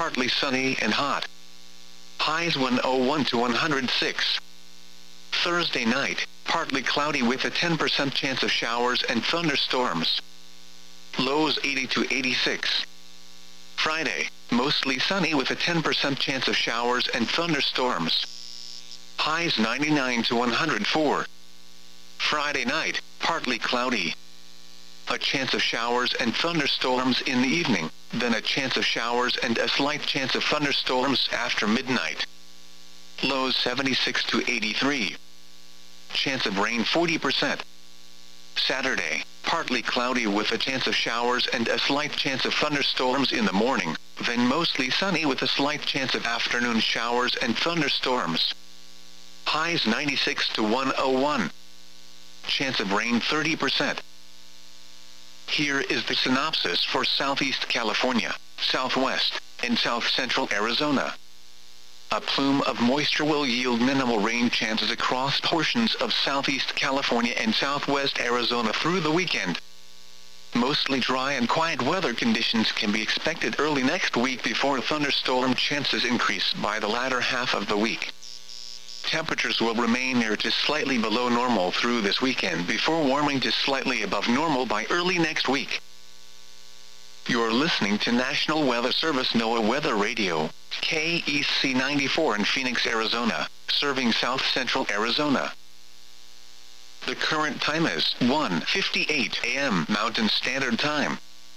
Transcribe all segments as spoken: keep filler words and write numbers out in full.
partly sunny and hot. Highs one oh one to one hundred six. Thursday night, partly cloudy with a ten percent chance of showers and thunderstorms. Lows eighty to eighty-six. Friday, mostly sunny with a ten percent chance of showers and thunderstorms. Highs ninety-nine to one hundred four. Friday night, partly cloudy. A chance of showers and thunderstorms in the evening, then a chance of showers and a slight chance of thunderstorms after midnight. Lows seventy-six to eighty-three. Chance of rain forty percent. Saturday, partly cloudy with a chance of showers and a slight chance of thunderstorms in the morning, then mostly sunny with a slight chance of afternoon showers and thunderstorms. Highs ninety-six to one oh one. Chance of rain thirty percent. Here is the synopsis for Southeast California, Southwest, and South Central Arizona. A plume of moisture will yield minimal rain chances across portions of Southeast California and Southwest Arizona through the weekend. Mostly dry and quiet weather conditions can be expected early next week before thunderstorm chances increase by the latter half of the week. Temperatures will remain near to slightly below normal through this weekend before warming to slightly above normal by early next week. You're listening to National Weather Service NOAA Weather Radio, K E C ninety-four in Phoenix, Arizona, serving South Central Arizona. The current time is one fifty-eight a m Mountain Standard Time.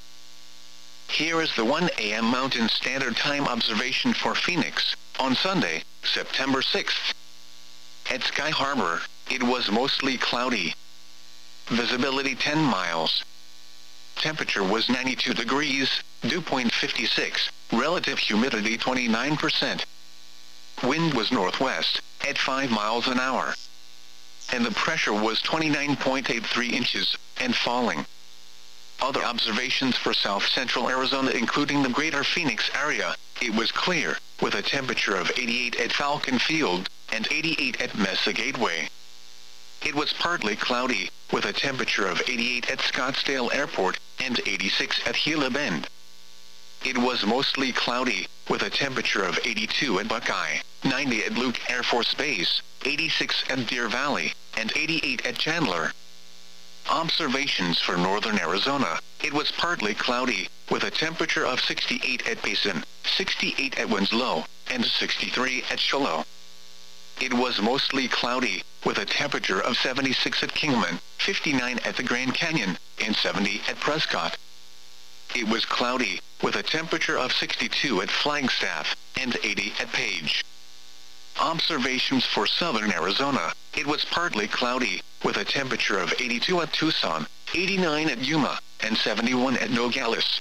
Here is the one a m Mountain Standard Time observation for Phoenix, on Sunday, September sixth. At Sky Harbor, it was mostly cloudy. Visibility ten miles. Temperature was ninety-two degrees, dew point fifty-six, relative humidity twenty-nine percent. Wind was northwest, at five miles an hour. And the pressure was twenty-nine point eight three inches, and falling. Other observations for South Central Arizona including the greater Phoenix area, it was clear, with a temperature of eighty-eight at Falcon Field, and eighty-eight at Mesa Gateway. It was partly cloudy, with a temperature of eighty-eight at Scottsdale Airport, and eighty-six at Gila Bend. It was mostly cloudy, with a temperature of eighty-two at Buckeye, ninety at Luke Air Force Base, eighty-six at Deer Valley, and eighty-eight at Chandler. Observations for northern Arizona, it was partly cloudy, with a temperature of sixty-eight at Payson, sixty-eight at Winslow, and sixty-three at Shiloh. It was mostly cloudy, with a temperature of seventy-six at Kingman, fifty-nine at the Grand Canyon, and seventy at Prescott. It was cloudy, with a temperature of sixty-two at Flagstaff, and eighty at Page. Observations for southern Arizona, it was partly cloudy, with a temperature of eighty-two at Tucson, eighty-nine at Yuma, and seventy-one at Nogales.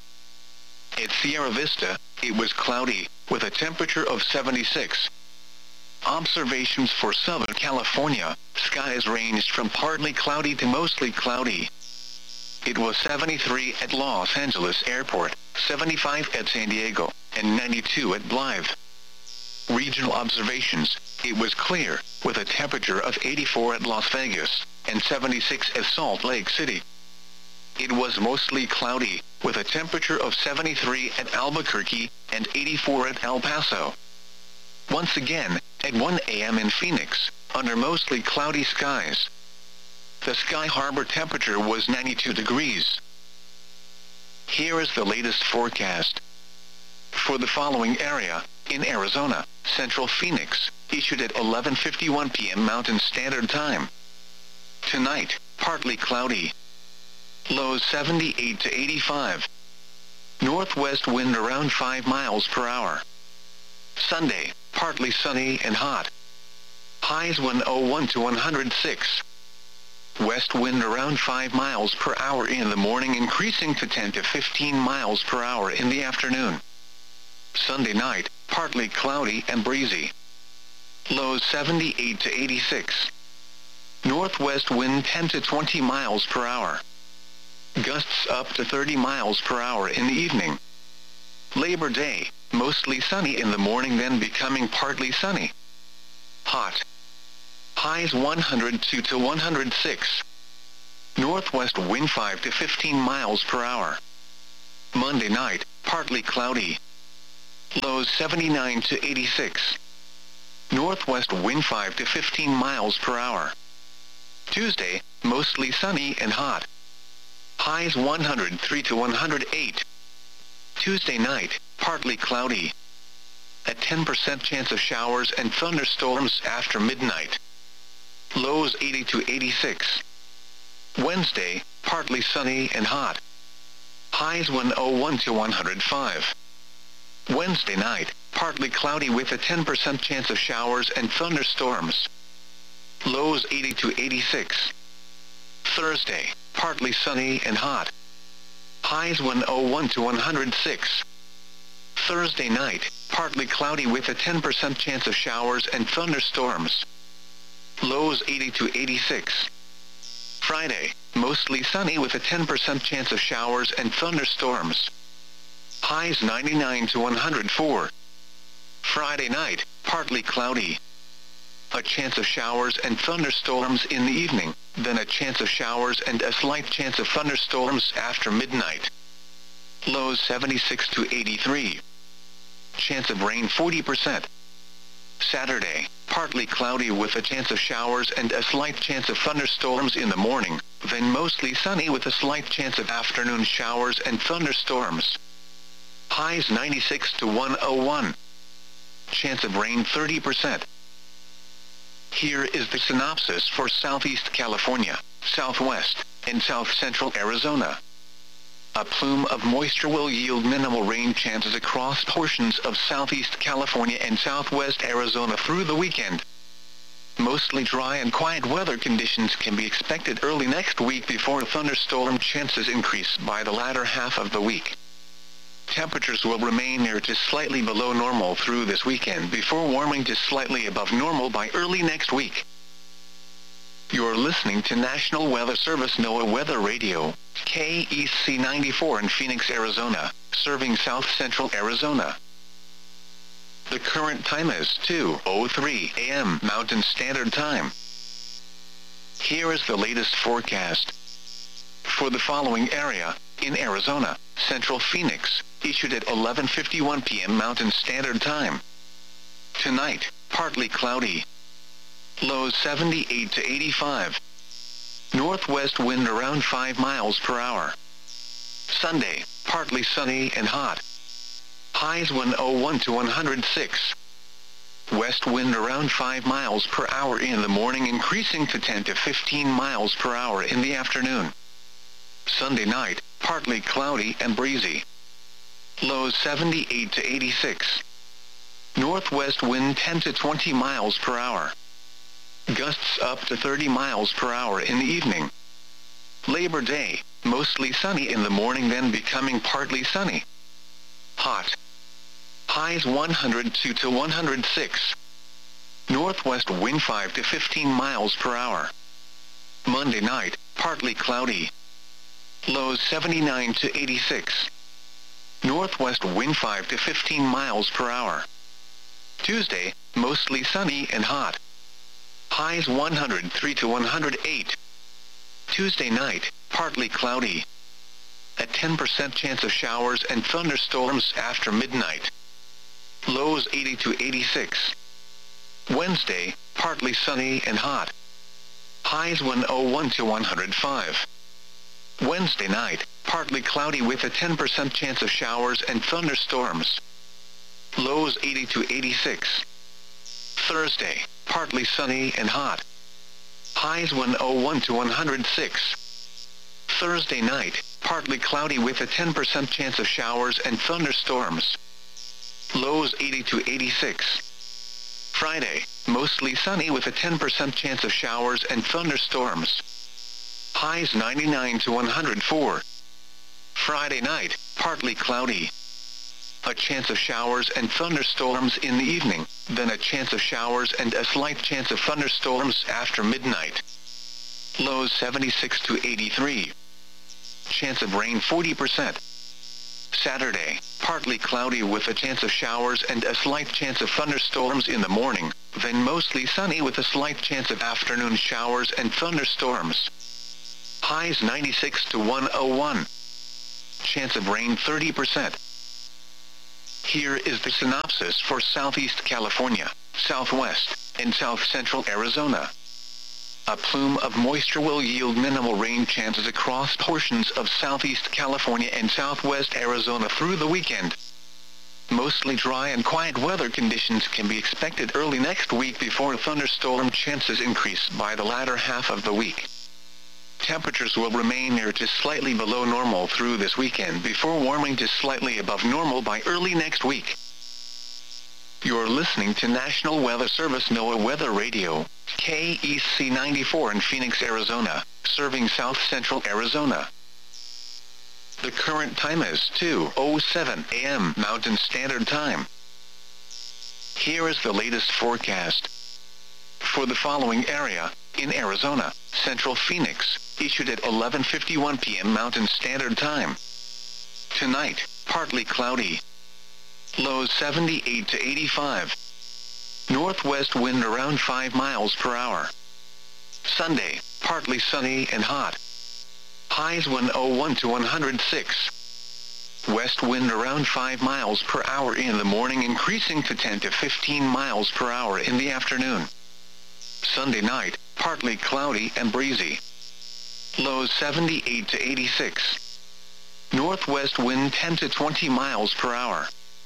At Sierra Vista, it was cloudy, with a temperature of seventy-six. Observations for Southern California, skies ranged from partly cloudy to mostly cloudy. It was seventy-three at Los Angeles Airport, seventy-five at San Diego, and ninety-two at Blythe. Regional observations, it was clear, with a temperature of eighty-four at Las Vegas, and seventy-six at Salt Lake City. It was mostly cloudy, with a temperature of seventy-three at Albuquerque, and eighty-four at El Paso. Once again, at one a m in Phoenix, under mostly cloudy skies. The Sky Harbor temperature was ninety-two degrees. Here is the latest forecast. For the following area, in Arizona, Central Phoenix, issued at eleven fifty-one p m Mountain Standard Time. Tonight, partly cloudy. Lows seventy-eight to eighty-five. Northwest wind around five miles per hour. Sunday, partly sunny and hot. Highs one oh one to one hundred six. West wind around five miles per hour in the morning, increasing to ten to fifteen miles per hour in the afternoon. Sunday night, partly cloudy and breezy. Lows seventy-eight to eighty-six. Northwest wind ten to twenty miles per hour. Gusts up to thirty miles per hour in the evening. Labor Day, mostly sunny in the morning, then becoming partly sunny. Hot. Highs one hundred two to one hundred six. Northwest wind five to fifteen miles per hour. Monday night, partly cloudy. Lows Lows seventy-nine to eighty-six. Northwest wind five to fifteen miles per hour. Tuesday, mostly sunny and hot. Highs one hundred three to one hundred eight. Tuesday night, partly cloudy. A ten percent chance of showers and thunderstorms after midnight. Lows eighty to eighty-six. Wednesday, partly sunny and hot. Highs one oh one to one hundred five. Wednesday night, partly cloudy with a ten percent chance of showers and thunderstorms. Lows eighty to eighty-six. Thursday, partly sunny and hot. Highs one oh one to one hundred six. Thursday night, partly cloudy with a ten percent chance of showers and thunderstorms. Lows eighty to eighty-six. Friday, mostly sunny with a ten percent chance of showers and thunderstorms. Highs ninety-nine to one hundred four. Friday night, partly cloudy. A chance of showers and thunderstorms in the evening, then a chance of showers and a slight chance of thunderstorms after midnight. Lows seventy-six to eighty-three. Chance of rain forty percent. Saturday, partly cloudy with a chance of showers and a slight chance of thunderstorms in the morning, then mostly sunny with a slight chance of afternoon showers and thunderstorms. Highs ninety-six to one oh one. Chance of rain thirty percent. Here is the synopsis for Southeast California, Southwest, and South Central Arizona. A plume of moisture will yield minimal rain chances across portions of Southeast California and Southwest Arizona through the weekend. Mostly dry and quiet weather conditions can be expected early next week before thunderstorm chances increase by the latter half of the week. Temperatures will remain near to slightly below normal through this weekend before warming to slightly above normal by early next week. You're listening to National Weather Service NOAA Weather Radio, K E C ninety-four in Phoenix, Arizona, serving South Central Arizona. The current time is two oh three a m Mountain Standard Time. Here is the latest forecast. For the following area, in Arizona, Central Phoenix, issued at eleven fifty-one p m Mountain Standard Time. Tonight, partly cloudy. Lows seventy-eight to eighty-five. Northwest wind around five miles per hour. Sunday, partly sunny and hot. Highs one oh one to one hundred six. West wind around five miles per hour in the morning, increasing to ten to fifteen miles per hour in the afternoon. Sunday night, partly cloudy and breezy. Lows seventy-eight to eighty-six. Northwest wind ten to twenty miles per hour. Gusts up to thirty miles per hour in the evening. Labor Day, mostly sunny in the morning, then becoming partly sunny. Hot. Highs one hundred two to one hundred six. Northwest wind five to fifteen miles per hour. Monday night, partly cloudy. Lows seventy-nine to eighty-six. Northwest wind five to fifteen miles per hour. Tuesday, mostly sunny and hot. Highs one hundred three to one hundred eight. Tuesday night, partly cloudy. A ten percent chance of showers and thunderstorms after midnight. Lows eighty to eighty-six. Wednesday, partly sunny and hot. Highs one oh one to one hundred five. Wednesday night, partly cloudy with a ten percent chance of showers and thunderstorms. Lows eighty to eighty-six. Thursday, partly sunny and hot. Highs one oh one to one hundred six. Thursday night, partly cloudy with a ten percent chance of showers and thunderstorms. Lows eighty to eighty-six. Friday, mostly sunny with a ten percent chance of showers and thunderstorms. Highs ninety-nine to one hundred four. Friday night, partly cloudy. A chance of showers and thunderstorms in the evening, then a chance of showers and a slight chance of thunderstorms after midnight. Lows seventy-six to eighty-three. Chance of rain forty percent. Saturday, partly cloudy with a chance of showers and a slight chance of thunderstorms in the morning, then mostly sunny with a slight chance of afternoon showers and thunderstorms. Highs ninety-six to one oh one. Chance of rain thirty percent. Here is the synopsis for Southeast California, Southwest, and South Central Arizona. A plume of moisture will yield minimal rain chances across portions of Southeast California and Southwest Arizona through the weekend. Mostly dry and quiet weather conditions can be expected early next week before thunderstorm chances increase by the latter half of the week. Temperatures will remain near to slightly below normal through this weekend before warming to slightly above normal by early next week. You're listening to National Weather Service NOAA Weather Radio, K E C ninety-four in Phoenix, Arizona, serving South Central Arizona. The current time is two oh seven a m Mountain Standard Time. Here is the latest forecast. For the following area, in Arizona, Central Phoenix, issued at eleven fifty-one p m Mountain Standard Time. Tonight, partly cloudy. Lows seventy-eight to eighty-five. Northwest wind around five miles per hour. Sunday, partly sunny and hot. Highs one oh one to one hundred six. West wind around five miles per hour in the morning, increasing to ten to fifteen miles per hour in the afternoon. Sunday night, partly cloudy and breezy. Lows seventy-eight to eighty-six. Northwest wind ten to twenty miles per hour.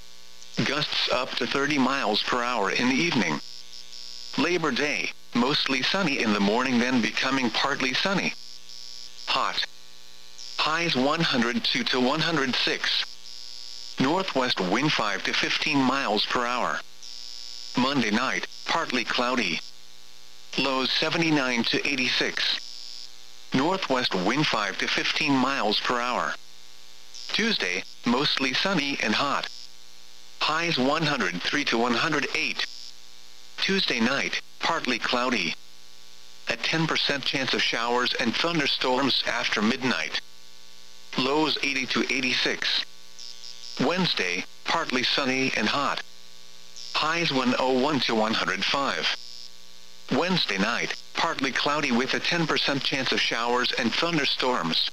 Gusts up to thirty miles per hour in the evening. Labor Day, mostly sunny in the morning, then becoming partly sunny. Hot. Highs one hundred two to one hundred six. Northwest wind five to fifteen miles per hour. Monday night, partly cloudy. Lows seventy-nine to eighty-six. Northwest wind five to fifteen miles per hour. Tuesday, mostly sunny and hot. Highs one hundred three to one hundred eight. Tuesday night, partly cloudy. A ten percent chance of showers and thunderstorms after midnight. Lows eighty to eighty-six. Wednesday, partly sunny and hot. Highs one oh one to one hundred five. Wednesday night, partly cloudy with a ten percent chance of showers and thunderstorms.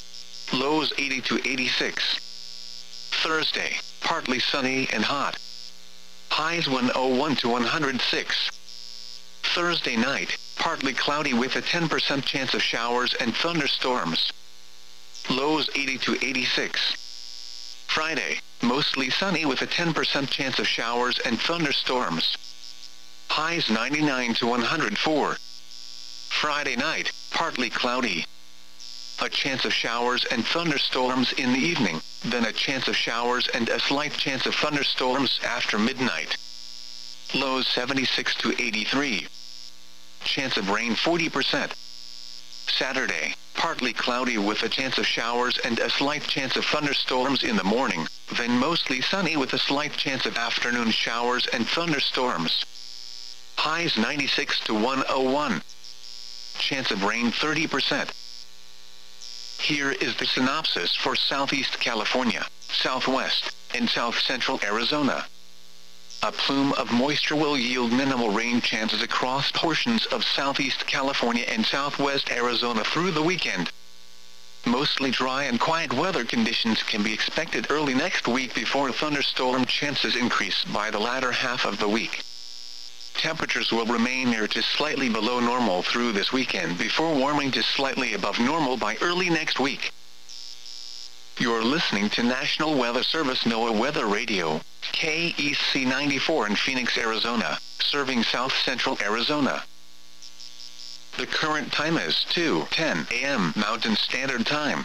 Lows eighty to eighty-six. Thursday, partly sunny and hot. Highs one oh one to one hundred six. Thursday night, partly cloudy with a ten percent chance of showers and thunderstorms. Lows eighty to eighty-six. Friday, mostly sunny with a ten percent chance of showers and thunderstorms. Highs ninety-nine to one hundred four. Friday night, partly cloudy. A chance of showers and thunderstorms in the evening, then a chance of showers and a slight chance of thunderstorms after midnight. Lows seventy-six to eighty-three. Chance of rain forty percent. Saturday, partly cloudy with a chance of showers and a slight chance of thunderstorms in the morning, then mostly sunny with a slight chance of afternoon showers and thunderstorms. Highs ninety-six to one oh one. Chance of rain thirty percent. Here is the synopsis for Southeast California, Southwest, and South Central Arizona. A plume of moisture will yield minimal rain chances across portions of Southeast California and Southwest Arizona through the weekend. Mostly dry and quiet weather conditions can be expected early next week before thunderstorm chances increase by the latter half of the week. Temperatures will remain near to slightly below normal through this weekend before warming to slightly above normal by early next week. You're listening to National Weather Service NOAA Weather Radio, K E C ninety-four in Phoenix, Arizona, serving South Central Arizona. The current time is two ten a m Mountain Standard Time.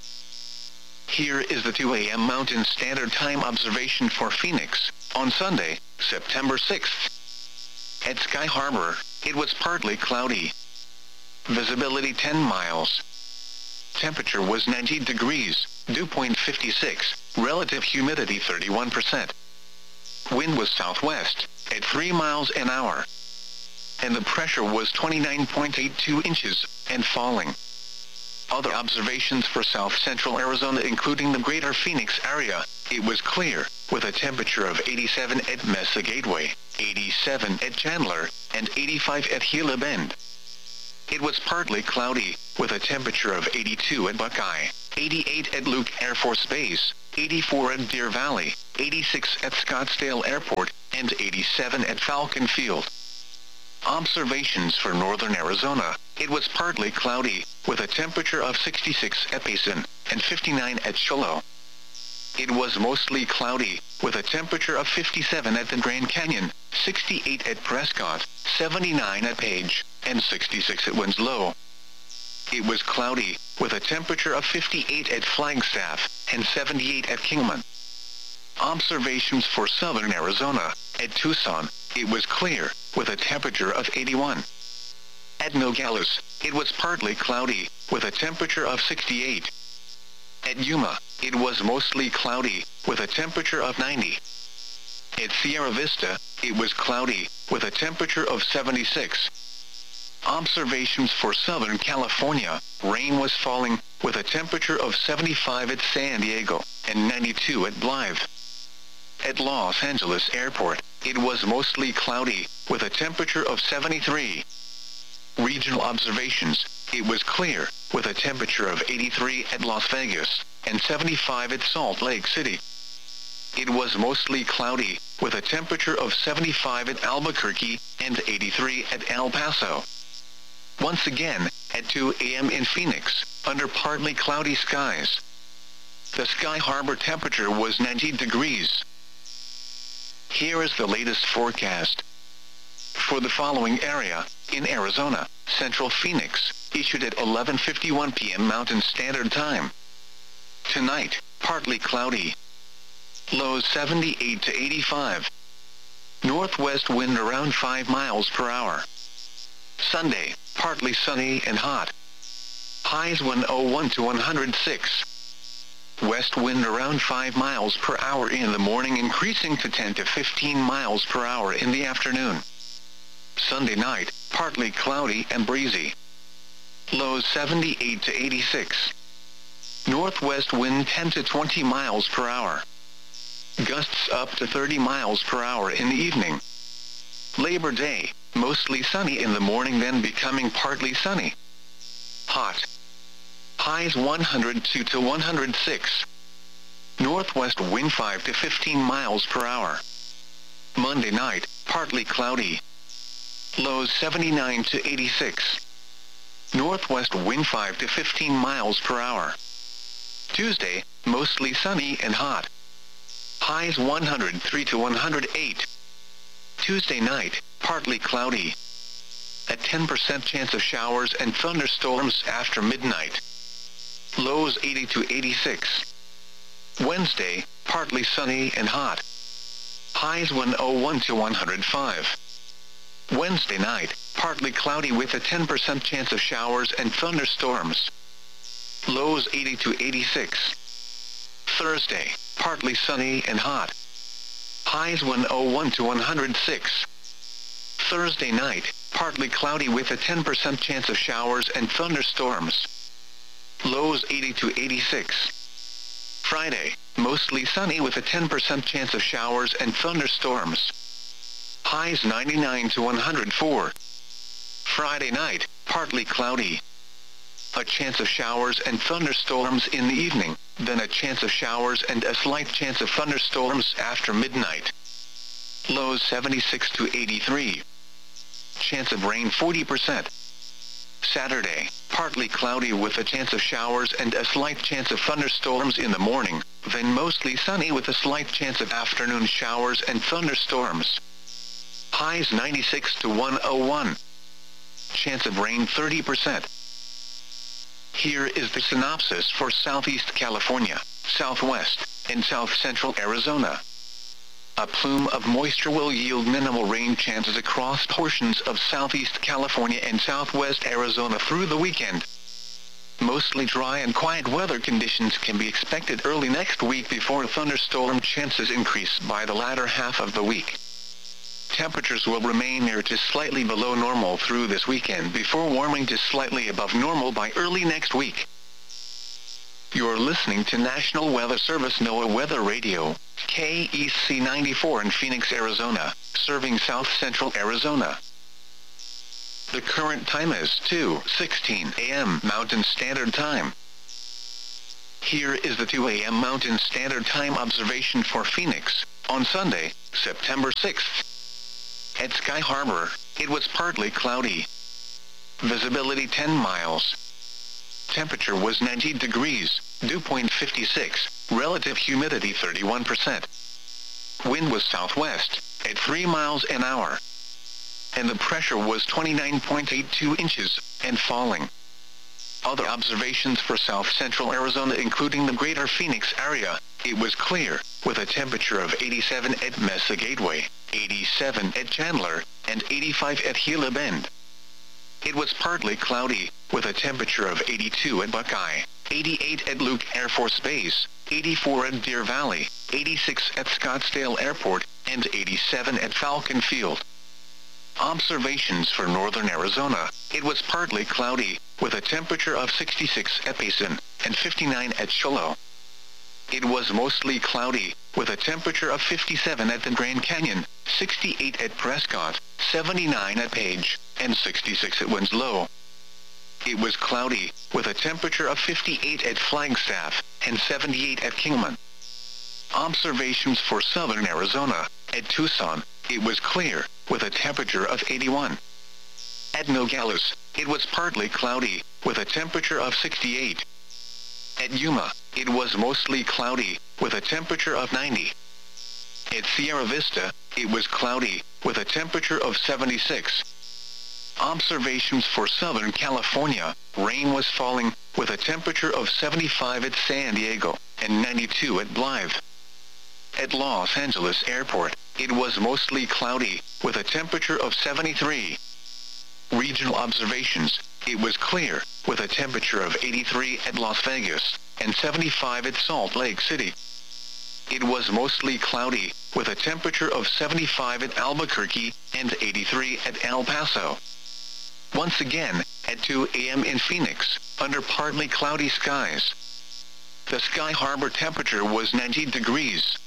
Here is the two a m Mountain Standard Time observation for Phoenix, on Sunday, September sixth. At Sky Harbor, it was partly cloudy. Visibility ten miles. Temperature was ninety degrees, dew point fifty-six, relative humidity thirty-one percent. Wind was southwest, at three miles an hour. And the pressure was twenty-nine point eight two inches, and falling. Other observations for South Central Arizona including the greater Phoenix area, it was clear, with a temperature of eighty-seven at Mesa Gateway, eighty-seven at Chandler, and eighty-five at Gila Bend. It was partly cloudy, with a temperature of eighty-two at Buckeye, eighty-eight at Luke Air Force Base, eighty-four at Deer Valley, eighty-six at Scottsdale Airport, and eighty-seven at Falcon Field. Observations for northern Arizona. It was partly cloudy, with a temperature of sixty-six at Payson, and fifty-nine at Shiloh. It was mostly cloudy, with a temperature of fifty-seven at the Grand Canyon, sixty-eight at Prescott, seventy-nine at Page, and sixty-six at Winslow. It was cloudy, with a temperature of fifty-eight at Flagstaff, and seventy-eight at Kingman. Observations for southern Arizona. At Tucson, it was clear, with a temperature of eighty-one. At Nogales, it was partly cloudy, with a temperature of sixty-eight. At Yuma, it was mostly cloudy, with a temperature of ninety. At Sierra Vista, it was cloudy, with a temperature of seventy-six. Observations for Southern California. Rain was falling, with a temperature of seventy-five at San Diego, and ninety-two at Blythe. At Los Angeles Airport, it was mostly cloudy, with a temperature of seventy-three. Regional observations. It was clear, with a temperature of eighty-three at Las Vegas, and seventy-five at Salt Lake City. It was mostly cloudy, with a temperature of seventy-five at Albuquerque, and eighty-three at El Paso. Once again, at two A M in Phoenix, under partly cloudy skies. The Sky Harbor temperature was ninety degrees. Here is the latest forecast. For the following area, in Arizona, Central Phoenix, issued at eleven fifty-one p m Mountain Standard Time. Tonight, partly cloudy. Lows seventy-eight to eighty-five. Northwest wind around five miles per hour. Sunday, partly sunny and hot. Highs one oh one to one hundred six. West wind around five miles per hour in the morning, increasing to ten to fifteen miles per hour in the afternoon. Sunday night, partly cloudy and breezy. Lows seventy-eight to eighty-six. Northwest wind ten to twenty miles per hour. Gusts up to thirty miles per hour in the evening. Labor Day, mostly sunny in the morning, then becoming partly sunny. Hot. Highs one hundred two to one hundred six. Northwest wind five to fifteen miles per hour. Monday night, partly cloudy. Lows seventy-nine to eighty-six. Northwest wind five to fifteen miles per hour. Tuesday, mostly sunny and hot. Highs one hundred three to one hundred eight. Tuesday night, partly cloudy. A ten percent chance of showers and thunderstorms after midnight. Lows eighty to eighty-six. Wednesday, partly sunny and hot. Highs one oh one to one hundred five. Wednesday night, partly cloudy with a ten percent chance of showers and thunderstorms. Lows eighty to eighty-six. Thursday, partly sunny and hot. Highs one oh one to one hundred six. Thursday night, partly cloudy with a ten percent chance of showers and thunderstorms. Lows eighty to eighty-six. Friday, mostly sunny with a ten percent chance of showers and thunderstorms. Highs ninety-nine to one hundred four. Friday night, partly cloudy. A chance of showers and thunderstorms in the evening, then a chance of showers and a slight chance of thunderstorms after midnight. Lows seventy-six to eighty-three. Chance of rain forty percent. Saturday, partly cloudy with a chance of showers and a slight chance of thunderstorms in the morning, then mostly sunny with a slight chance of afternoon showers and thunderstorms. Highs ninety-six to one oh one. Chance of rain thirty percent. Here is the synopsis for Southeast California, Southwest, and South Central Arizona. A plume of moisture will yield minimal rain chances across portions of Southeast California and Southwest Arizona through the weekend. Mostly dry and quiet weather conditions can be expected early next week before thunderstorm chances increase by the latter half of the week. Temperatures will remain near to slightly below normal through this weekend before warming to slightly above normal by early next week. You're listening to National Weather Service NOAA Weather Radio, K E C ninety-four in Phoenix, Arizona, serving South Central Arizona. The current time is two sixteen a m Mountain Standard Time. Here is the two A M Mountain Standard Time observation for Phoenix, on Sunday, September sixth. At Sky Harbor, it was partly cloudy. Visibility ten miles. Temperature was ninety degrees, dew point fifty-six, relative humidity thirty-one percent. Wind was southwest, at three miles an hour. And the pressure was twenty-nine point eight two inches, and falling. Other observations for south-central Arizona including the greater Phoenix area, it was clear, with a temperature of eighty-seven at Mesa Gateway, eighty-seven at Chandler, and eighty-five at Gila Bend. It was partly cloudy, with a temperature of eighty-two at Buckeye, eighty-eight at Luke Air Force Base, eighty-four at Deer Valley, eighty-six at Scottsdale Airport, and eighty-seven at Falcon Field. Observations for northern Arizona, it was partly cloudy, with a temperature of sixty-six at Payson, and fifty-nine at Shiloh. It was mostly cloudy, with a temperature of fifty-seven at the Grand Canyon, sixty-eight at Prescott, seventy-nine at Page, and sixty-six at Winslow. It was cloudy, with a temperature of fifty-eight at Flagstaff, and seventy-eight at Kingman. Observations for southern Arizona, at Tucson, it was clear, with a temperature of eighty-one. At Nogales, it was partly cloudy, with a temperature of sixty-eight. At Yuma, it was mostly cloudy, with a temperature of ninety. At Sierra Vista, it was cloudy, with a temperature of seventy-six. Observations for Southern California, rain was falling, with a temperature of seventy-five at San Diego, and ninety-two at Blythe. At Los Angeles Airport, it was mostly cloudy, with a temperature of seventy-three. Regional observations, it was clear, with a temperature of eighty-three at Las Vegas, and seventy-five at Salt Lake City. It was mostly cloudy, with a temperature of seventy-five at Albuquerque, and eighty-three at El Paso. Once again, at two A M in Phoenix, under partly cloudy skies. The Sky Harbor temperature was ninety degrees.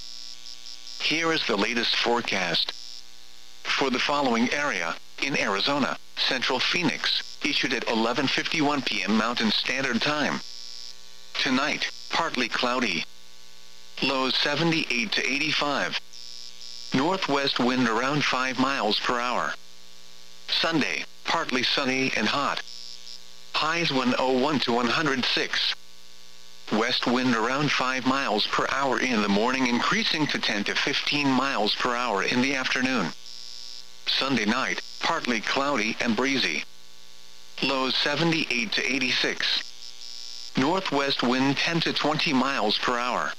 Here is the latest forecast. For the following area, in Arizona, Central Phoenix, issued at eleven fifty-one p m Mountain Standard Time. Tonight, partly cloudy. Lows seventy-eight to eighty-five. Northwest wind around five miles per hour. Sunday, partly sunny and hot. Highs one oh one to one hundred six. West wind around five miles per hour in the morning, increasing to ten to fifteen miles per hour in the afternoon. Sunday night, partly cloudy and breezy. Lows seventy-eight to eighty-six. Northwest wind ten to twenty miles per hour.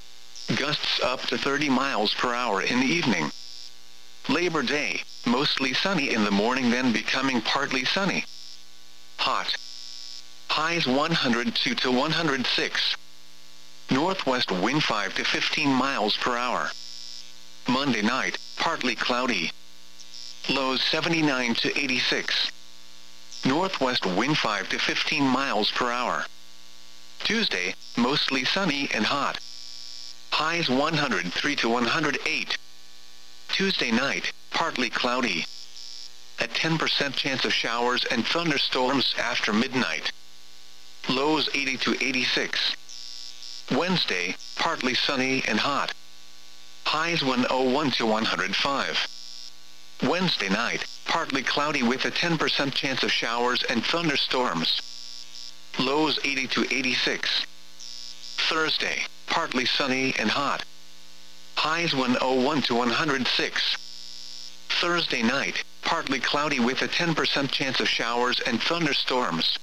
Gusts up to thirty miles per hour in the evening. Labor Day, mostly sunny in the morning, then becoming partly sunny. Hot. Highs one hundred two to one hundred six. Northwest wind five to fifteen miles per hour. Monday night, partly cloudy. Lows seventy-nine to eighty-six. Northwest wind five to fifteen miles per hour. Tuesday, mostly sunny and hot. Highs one hundred three to one hundred eight. Tuesday night, partly cloudy. A ten percent chance of showers and thunderstorms after midnight. Lows eighty to eighty-six. Wednesday, partly sunny and hot. Highs one oh one to one hundred five. Wednesday night, partly cloudy with a ten percent chance of showers and thunderstorms. Lows eighty to eighty-six. Thursday, partly sunny and hot. Highs one oh one to one hundred six. Thursday night, partly cloudy with a ten percent chance of showers and thunderstorms.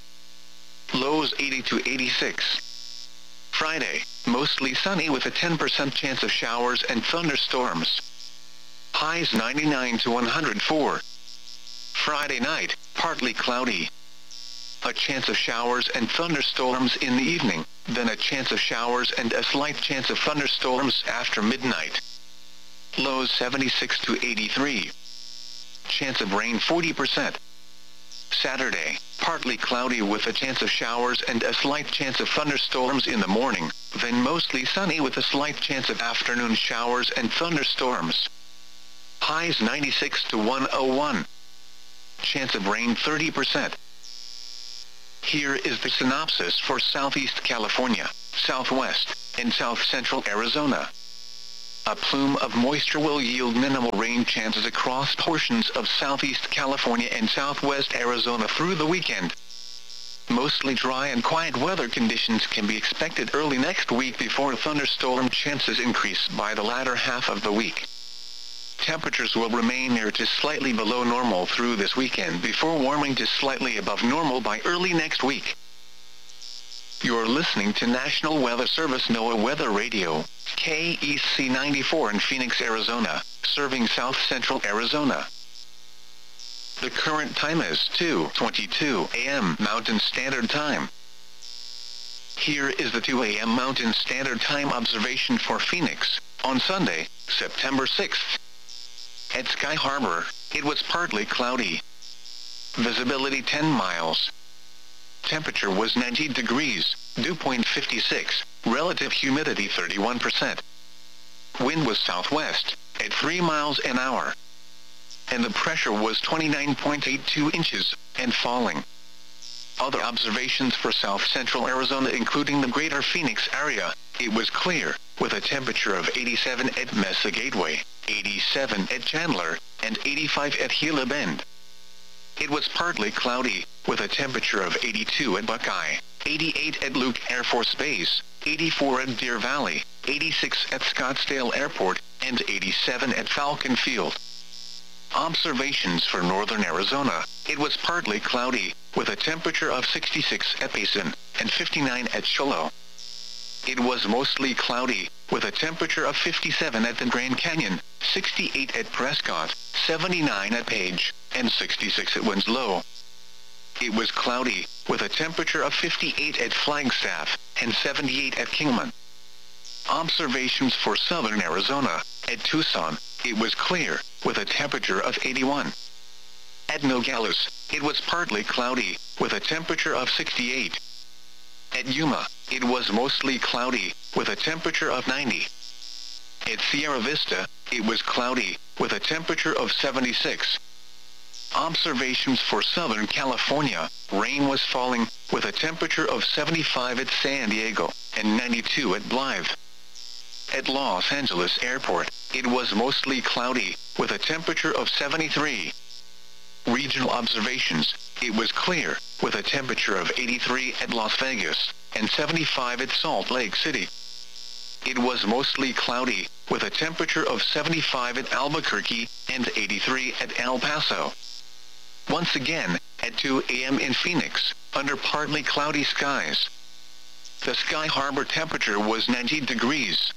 Lows eighty to eighty-six. Friday, mostly sunny with a ten percent chance of showers and thunderstorms. Highs ninety-nine to one hundred four. Friday night, partly cloudy. A chance of showers and thunderstorms in the evening, then a chance of showers and a slight chance of thunderstorms after midnight. Lows seventy-six to eighty-three. Chance of rain forty percent. Saturday, partly cloudy with a chance of showers and a slight chance of thunderstorms in the morning, then mostly sunny with a slight chance of afternoon showers and thunderstorms. Highs ninety-six to one oh one. Chance of rain thirty percent. Here is the synopsis for Southeast California. southwest, and south-central Arizona. A plume of moisture will yield minimal rain chances across portions of southeast California and southwest Arizona through the weekend. Mostly dry and quiet weather conditions can be expected early next week before thunderstorm chances increase by the latter half of the week. Temperatures will remain near to slightly below normal through this weekend before warming to slightly above normal by early next week. You're listening to National Weather Service NOAA Weather Radio, K E C ninety-four in Phoenix, Arizona, serving south-central Arizona. The current time is two twenty-two a m Mountain Standard Time. Here is the two a m Mountain Standard Time observation for Phoenix, on Sunday, September sixth. At Sky Harbor, it was partly cloudy. Visibility ten miles. Temperature was ninety degrees, dew point fifty-six, relative humidity thirty-one percent. Wind was southwest, at three miles an hour. And the pressure was twenty-nine point eight two inches, and falling. Other observations for south-central Arizona including the greater Phoenix area, it was clear, with a temperature of eighty-seven at Mesa Gateway, eighty-seven at Chandler, and eighty-five at Gila Bend. It was partly cloudy, with a temperature of eighty-two at Buckeye, eighty-eight at Luke Air Force Base, eighty-four at Deer Valley, eighty-six at Scottsdale Airport, and eighty-seven at Falcon Field. Observations for northern Arizona, it was partly cloudy, with a temperature of sixty-six at Payson, and fifty-nine at Shiloh. It was mostly cloudy, with a temperature of fifty-seven at the Grand Canyon, sixty-eight at Prescott, seventy-nine at Page, and sixty-six at Winslow. It was cloudy, with a temperature of fifty-eight at Flagstaff, and seventy-eight at Kingman. Observations for southern Arizona, at Tucson, it was clear, with a temperature of eighty-one. At Nogales, it was partly cloudy, with a temperature of sixty-eight. At Yuma, it was mostly cloudy, with a temperature of ninety. At Sierra Vista, it was cloudy, with a temperature of seventy-six. Observations for Southern California, rain was falling, with a temperature of seventy-five at San Diego, and ninety-two at Blythe. At Los Angeles Airport, it was mostly cloudy, with a temperature of seventy-three. Regional observations, it was clear, with a temperature of eighty-three at Las Vegas, and seventy-five at Salt Lake City. It was mostly cloudy, with a temperature of seventy-five at Albuquerque, and eighty-three at El Paso. Once again, at two a m in Phoenix, under partly cloudy skies. The Sky Harbor temperature was ninety degrees.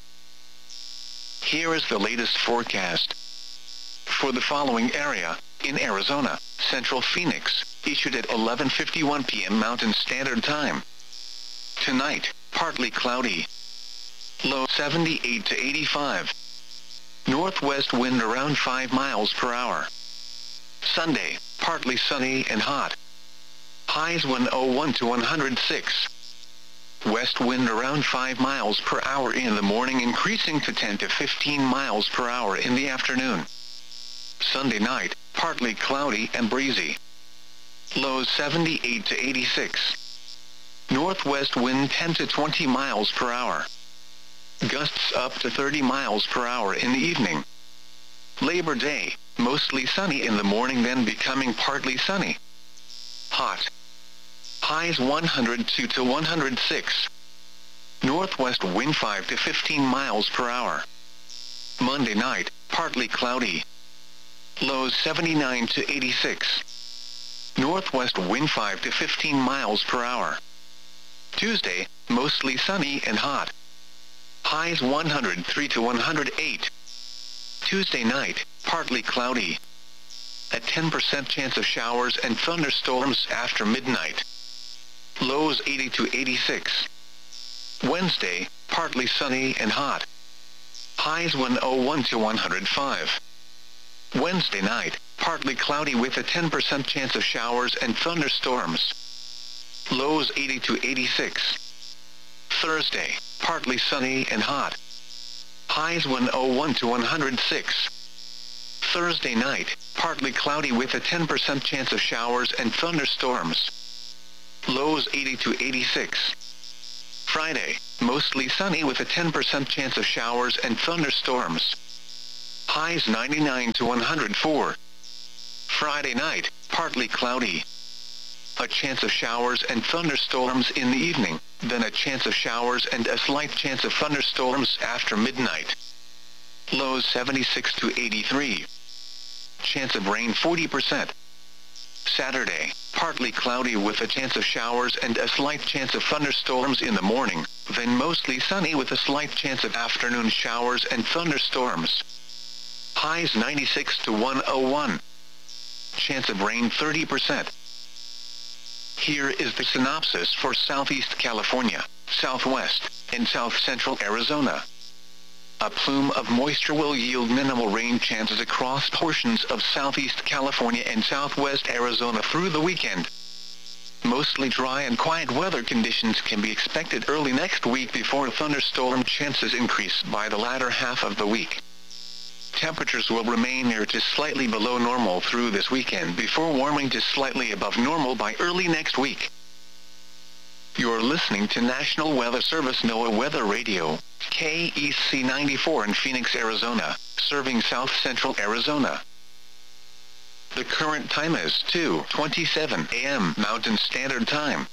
Here is the latest forecast. For the following area, in Arizona, Central Phoenix, issued at eleven fifty-one p m Mountain Standard Time. Tonight, partly cloudy. Low seventy-eight to eighty-five. Northwest wind around five miles per hour. Sunday, partly sunny and hot. Highs one oh one to one hundred six. West wind around five miles per hour in the morning, increasing to ten to fifteen miles per hour in the afternoon. Sunday night, partly cloudy and breezy. Lows seventy-eight to eighty-six. Northwest wind ten to twenty miles per hour. Gusts up to thirty miles per hour in the evening. Labor Day, mostly sunny in the morning, then becoming partly sunny. Hot. Highs one hundred two to one hundred six. Northwest wind five to fifteen miles per hour. Monday night, partly cloudy. Lows seventy-nine to eighty-six. Northwest wind five to fifteen miles per hour. Tuesday, mostly sunny and hot. Highs one hundred three to one hundred eight. Tuesday night, partly cloudy. A ten percent chance of showers and thunderstorms after midnight. Lows eighty to eighty-six. Wednesday, partly sunny and hot. Highs one oh one to one hundred five. Wednesday night, partly cloudy with a ten percent chance of showers and thunderstorms. Lows eighty to eighty-six. Thursday, partly sunny and hot. Highs one oh one to one hundred six. Thursday night, partly cloudy with a ten percent chance of showers and thunderstorms. Lows eighty to eighty-six. Friday, mostly sunny with a ten percent chance of showers and thunderstorms. Highs ninety-nine to one hundred four. Friday night, partly cloudy. A chance of showers and thunderstorms in the evening, then a chance of showers and a slight chance of thunderstorms after midnight. Lows seventy-six to eighty-three. Chance of rain forty percent. Saturday, partly cloudy with a chance of showers and a slight chance of thunderstorms in the morning, then mostly sunny with a slight chance of afternoon showers and thunderstorms. Highs ninety-six to one oh one. Chance of rain thirty percent. Here is the synopsis for Southeast California, Southwest, and South Central Arizona. A plume of moisture will yield minimal rain chances across portions of Southeast California and Southwest Arizona through the weekend. Mostly dry and quiet weather conditions can be expected early next week before thunderstorm chances increase by the latter half of the week. Temperatures will remain near to slightly below normal through this weekend before warming to slightly above normal by early next week. You're listening to National Weather Service NOAA Weather Radio, K E C ninety-four in Phoenix, Arizona, serving South Central Arizona. The current time is two twenty-seven a m Mountain Standard Time.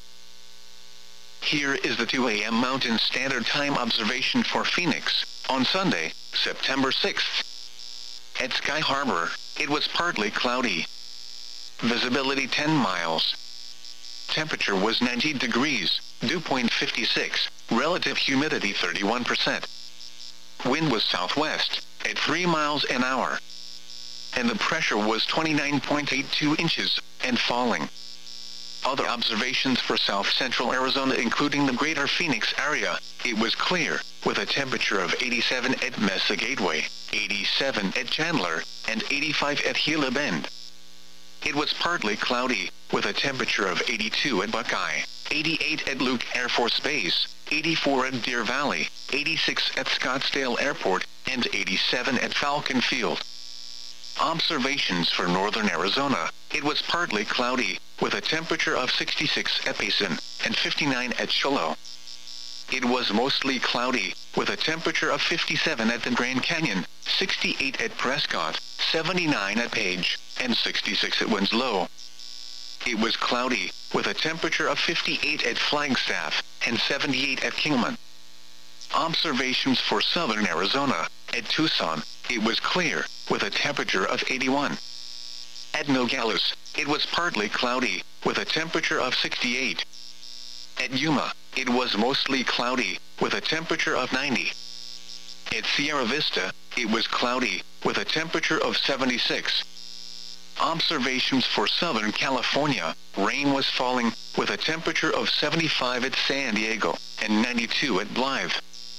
Here is the two a m Mountain Standard Time observation for Phoenix, on Sunday, September sixth. At Sky Harbor, it was partly cloudy. Visibility ten miles. Temperature was ninety degrees, dew point fifty-six, relative humidity thirty-one percent. Wind was southwest, at three miles an hour. And the pressure was twenty-nine point eight two inches, and falling. Other observations for South Central Arizona including the greater Phoenix area, it was clear, with a temperature of eighty-seven at Mesa Gateway, eighty-seven at Chandler, and eighty-five at Gila Bend. It was partly cloudy, with a temperature of eighty-two at Buckeye, eighty-eight at Luke Air Force Base, eighty-four at Deer Valley, eighty-six at Scottsdale Airport, and eighty-seven at Falcon Field. Observations for northern Arizona, it was partly cloudy, with a temperature of sixty-six at Payson, and fifty-nine at Shiloh. It was mostly cloudy, with a temperature of fifty-seven at the Grand Canyon, sixty-eight at Prescott, seventy-nine at Page, and sixty-six at Winslow. It was cloudy, with a temperature of fifty-eight at Flagstaff, and seventy-eight at Kingman. Observations for southern Arizona, at Tucson, it was clear, with a temperature of eighty-one. At Nogales, it was partly cloudy, with a temperature of sixty-eight. At Yuma, it was mostly cloudy, with a temperature of ninety. At Sierra Vista, it was cloudy, with a temperature of seventy-six. Observations for Southern California, rain was falling, with a temperature of seventy-five at San Diego, and ninety-two at Blythe.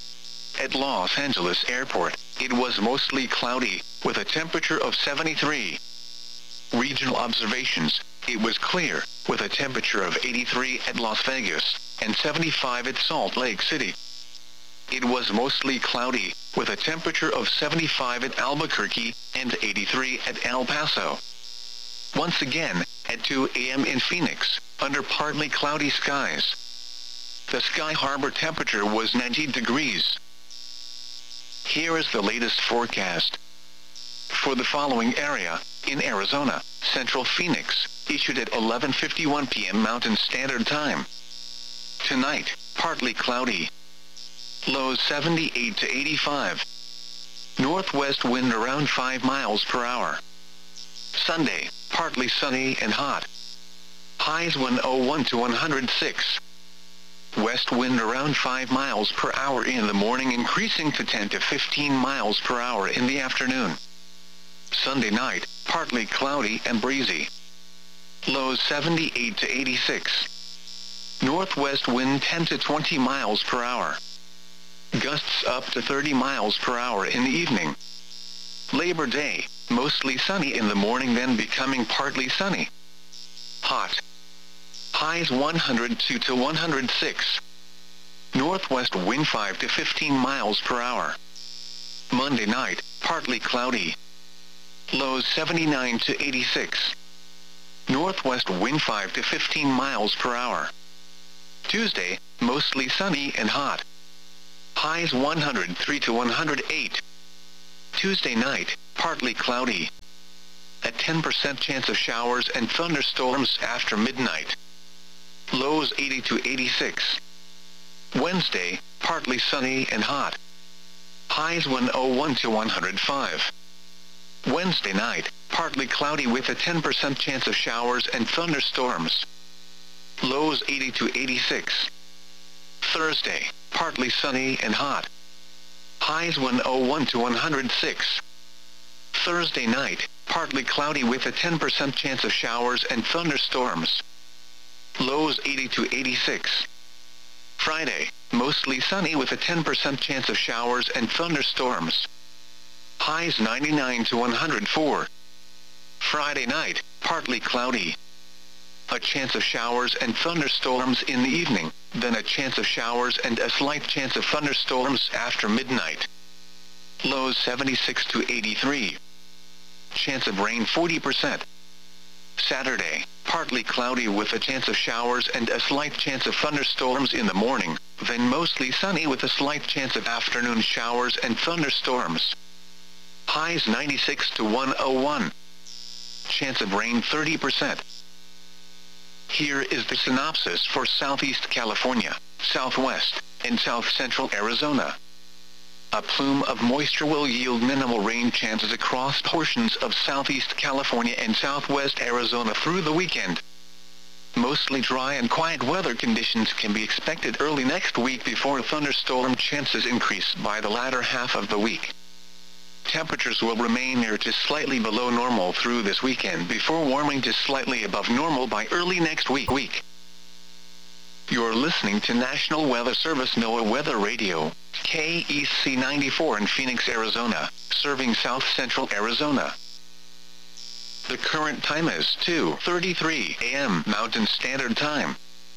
At Los Angeles Airport, it was mostly cloudy, with a temperature of seventy-three. Regional observations, it was clear, with a temperature of eighty-three at Las Vegas, and seventy-five at Salt Lake City. It was mostly cloudy, with a temperature of seventy-five at Albuquerque, and eighty-three at El Paso. Once again, at two a m in Phoenix, under partly cloudy skies. The Sky Harbor temperature was ninety degrees. Here is the latest forecast. For the following area, in Arizona, Central Phoenix, issued at eleven fifty-one p m Mountain Standard Time. Tonight, partly cloudy. Lows seventy-eight to eighty-five. Northwest wind around five miles per hour. Sunday, partly sunny and hot. Highs one oh one to one hundred six. West wind around five miles per hour in the morning, increasing to ten to fifteen miles per hour in the afternoon. Sunday night, partly cloudy and breezy. Lows seventy-eight to eighty-six. Northwest wind ten to twenty miles per hour. Gusts up to thirty miles per hour in the evening. Labor Day, mostly sunny in the morning, then becoming partly sunny. Hot. Highs one hundred two to one hundred six. Northwest wind five to fifteen miles per hour. Monday night, partly cloudy. Lows seventy-nine to eighty-six. Northwest wind five to fifteen miles per hour. Tuesday, mostly sunny and hot. Highs one hundred three to one hundred eight. Tuesday night, partly cloudy. A ten percent chance of showers and thunderstorms after midnight. Lows eighty to eighty-six. Wednesday, partly sunny and hot. Highs one oh one to one hundred five. Wednesday night, partly cloudy with a ten percent chance of showers and thunderstorms. Lows eighty to eighty-six. Thursday, partly sunny and hot. Highs one oh one to one hundred six. Thursday night, partly cloudy with a ten percent chance of showers and thunderstorms. Lows eighty to eighty-six. Friday, mostly sunny with a ten percent chance of showers and thunderstorms. Highs ninety-nine to one hundred four. Friday night, partly cloudy. A chance of showers and thunderstorms in the evening, then a chance of showers and a slight chance of thunderstorms after midnight. Lows seventy-six to eighty-three. Chance of rain forty percent. Saturday, partly cloudy with a chance of showers and a slight chance of thunderstorms in the morning, then mostly sunny with a slight chance of afternoon showers and thunderstorms. Highs ninety-six to one oh one. Chance of rain thirty percent. Here is the synopsis for Southeast California, Southwest, and South Central Arizona. A plume of moisture will yield minimal rain chances across portions of Southeast California and Southwest Arizona through the weekend. Mostly dry and quiet weather conditions can be expected early next week before thunderstorm chances increase by the latter half of the week. Temperatures will remain near to slightly below normal through this weekend before warming to slightly above normal by early next week. week. You're listening to National Weather Service NOAA Weather Radio, K E C ninety-four in Phoenix, Arizona, serving South Central Arizona. The current time is two thirty-three a m Mountain Standard Time.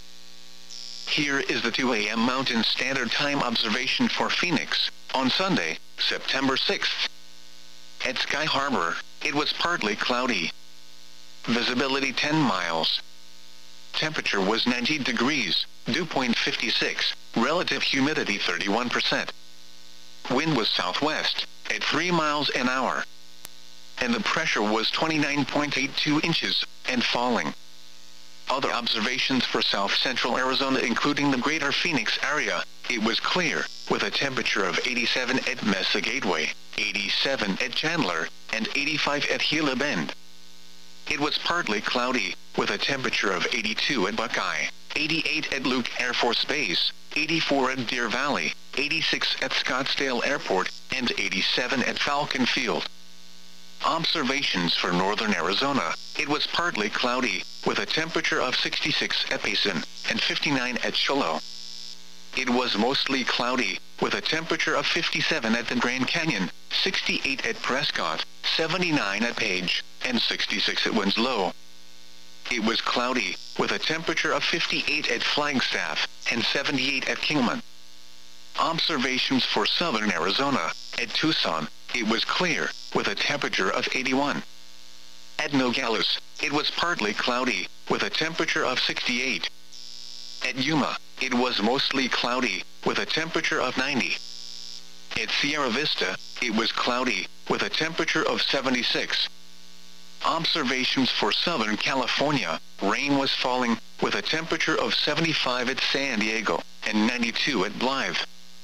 Here is the two a m Mountain Standard Time observation for Phoenix, on Sunday, September sixth. At Sky Harbor, it was partly cloudy. Visibility ten miles. Temperature was ninety degrees, dew point fifty-six, relative humidity thirty-one percent. Wind was southwest, at three miles an hour. And the pressure was twenty-nine point eight two inches, and falling. Other observations for South Central Arizona including the greater Phoenix area, it was clear, with a temperature of eighty-seven at Mesa Gateway, eighty-seven at Chandler, and eighty-five at Gila Bend. It was partly cloudy, with a temperature of eighty-two at Buckeye, eighty-eight at Luke Air Force Base, eighty-four at Deer Valley, eighty-six at Scottsdale Airport, and eighty-seven at Falcon Field. Observations for northern Arizona, it was partly cloudy, with a temperature of sixty-six at Payson, and fifty-nine at Shiloh. It was mostly cloudy, with a temperature of fifty-seven at the Grand Canyon, sixty-eight at Prescott, seventy-nine at Page, and sixty-six at Winslow. It was cloudy, with a temperature of fifty-eight at Flagstaff, and seventy-eight at Kingman. Observations for southern Arizona, at Tucson, it was clear, with a temperature of eighty-one. At Nogales, it was partly cloudy, with a temperature of sixty-eight. At Yuma, it was mostly cloudy, with a temperature of ninety. At Sierra Vista, it was cloudy, with a temperature of seventy-six. Observations for Southern California, rain was falling, with a temperature of seventy-five at San Diego, and ninety-two at Blythe.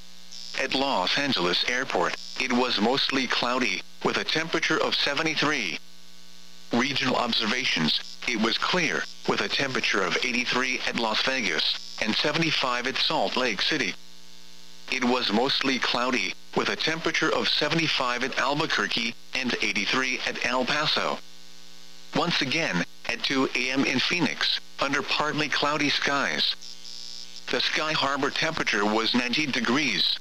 At Los Angeles Airport, it was mostly cloudy, with a temperature of seventy-three. Regional observations, it was clear, with a temperature of eighty-three at Las Vegas, and seventy-five at Salt Lake City. It was mostly cloudy, with a temperature of seventy-five at Albuquerque, and eighty-three at El Paso. Once again, at two a m in Phoenix, under partly cloudy skies. The Sky Harbor temperature was ninety degrees.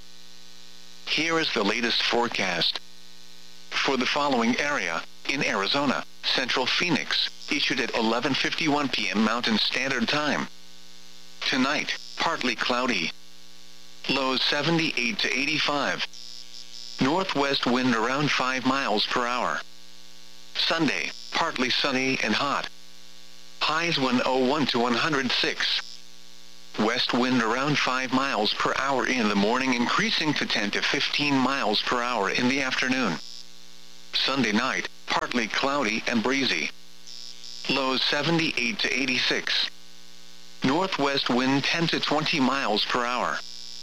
Here is the latest forecast. For the following area, in Arizona, Central Phoenix, issued at eleven fifty-one p m Mountain Standard Time. Tonight, partly cloudy. Lows seventy-eight to eighty-five. Northwest wind around five miles per hour. Sunday, partly sunny and hot. Highs one oh one to one hundred six. west wind around five miles per hour in the morning, increasing to ten to fifteen miles per hour in the afternoon. Sunday night, partly cloudy and breezy. Lows seventy-eight to eighty-six. Northwest wind ten to twenty miles per hour.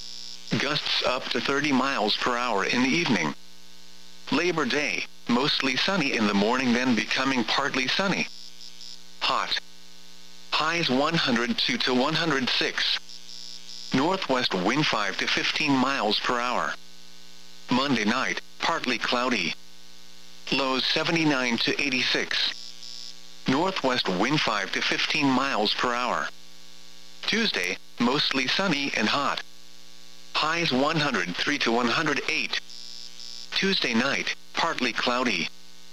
Gusts up to thirty miles per hour in the evening. Labor Day, mostly sunny in the morning, then becoming partly sunny. Hot. Highs one hundred two to one hundred six. Northwest wind five to fifteen miles per hour. Monday night, partly cloudy. Lows seventy-nine to eighty-six. Northwest wind five to fifteen miles per hour. Tuesday, mostly sunny and hot. Highs one hundred three to one hundred eight. Tuesday night, partly cloudy.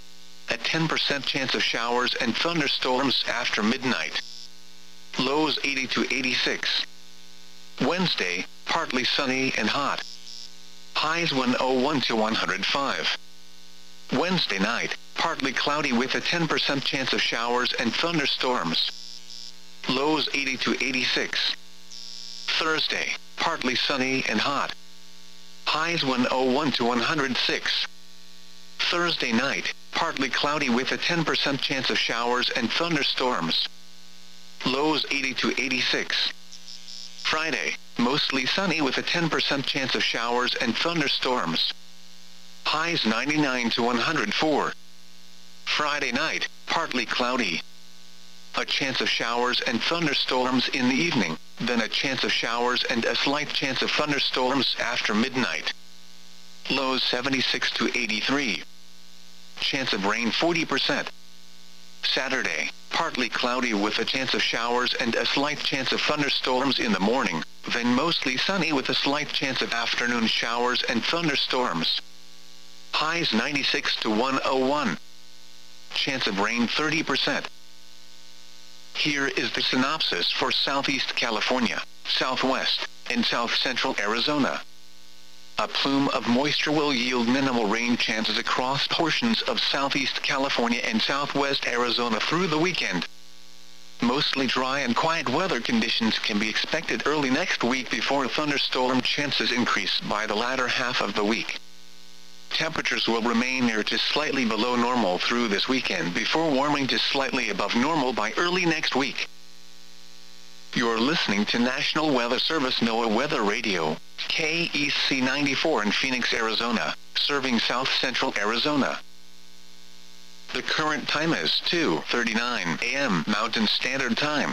A ten percent chance of showers and thunderstorms after midnight. Lows eighty to eighty-six. Wednesday, partly sunny and hot. Highs one oh one to one hundred five. Wednesday night, partly cloudy with a ten percent chance of showers and thunderstorms. Lows eighty to eighty-six. Thursday, partly sunny and hot. Highs one oh one to one hundred six. Thursday night, partly cloudy with a ten percent chance of showers and thunderstorms. Lows eighty to eighty-six. Friday, mostly sunny with a ten percent chance of showers and thunderstorms. Highs ninety-nine to one hundred four. Friday night, partly cloudy. A chance of showers and thunderstorms in the evening, then a chance of showers and a slight chance of thunderstorms after midnight. Lows seventy-six to eighty-three. Chance of rain forty percent. Saturday, partly cloudy with a chance of showers and a slight chance of thunderstorms in the morning, then mostly sunny with a slight chance of afternoon showers and thunderstorms. Highs ninety-six to one oh one. Chance of rain thirty percent. Here is the synopsis for Southeast California, Southwest, and South Central Arizona. A plume of moisture will yield minimal rain chances across portions of Southeast California and Southwest Arizona through the weekend. Mostly dry and quiet weather conditions can be expected early next week before thunderstorm chances increase by the latter half of the week. Temperatures will remain near to slightly below normal through this weekend before warming to slightly above normal by early next week. You're listening to National Weather Service NOAA Weather Radio, K E C ninety-four in Phoenix, Arizona, serving South Central Arizona. The current time is two thirty-nine a m Mountain Standard Time.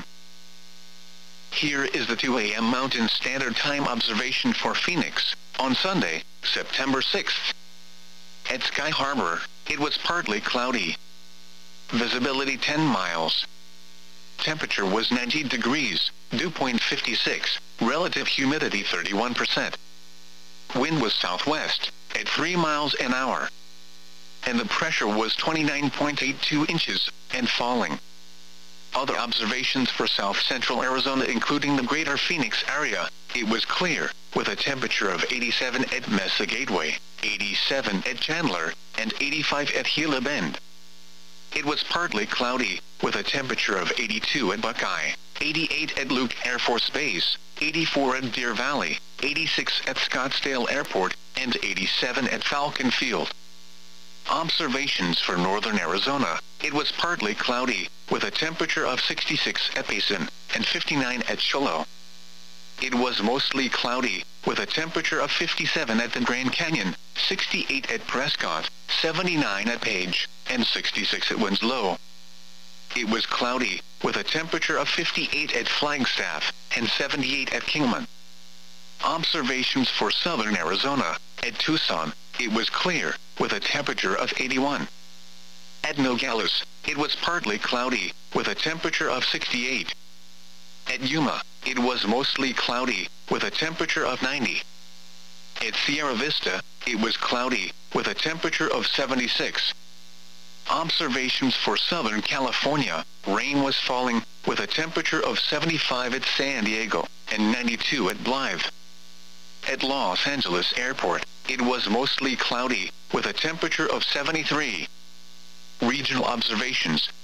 Here is the two a m Mountain Standard Time observation for Phoenix, on Sunday, September sixth. At Sky Harbor, it was partly cloudy. Visibility ten miles. Temperature was ninety degrees, dew point fifty-six, relative humidity thirty-one percent. Wind was southwest, at three miles an hour. And the pressure was twenty-nine point eight two inches, and falling. Other observations for South Central Arizona including the greater Phoenix area, it was clear, with a temperature of eighty-seven at Mesa Gateway, eighty-seven at Chandler, and eighty-five at Gila Bend. It was partly cloudy, with a temperature of eighty-two at Buckeye, eighty-eight at Luke Air Force Base, eighty-four at Deer Valley, eighty-six at Scottsdale Airport, and eighty-seven at Falcon Field. Observations for northern Arizona, it was partly cloudy, with a temperature of sixty-six at Payson, and fifty-nine at Shiloh. It was mostly cloudy, with a temperature of fifty-seven at the Grand Canyon, sixty-eight at Prescott, seventy-nine at Page, and sixty-six at Winslow. It was cloudy, with a temperature of fifty-eight at Flagstaff, and seventy-eight at Kingman. Observations for southern Arizona, at Tucson, it was clear, with a temperature of eighty-one. At Nogales, it was partly cloudy, with a temperature of sixty-eight. At Yuma, it was mostly cloudy, with a temperature of ninety. At Sierra Vista, it was cloudy, with a temperature of seventy-six. Observations for Southern California, rain was falling, with a temperature of seventy-five at San Diego, and ninety-two at Blythe. At Los Angeles Airport, it was mostly cloudy, with a temperature of seventy-three. Regional observations,